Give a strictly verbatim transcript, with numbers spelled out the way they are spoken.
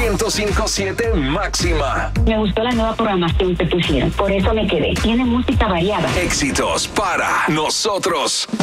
ciento cinco punto siete máxima. Me gustó la nueva programación que pusieron, por eso me quedé. Tiene música variada. Éxitos para nosotros.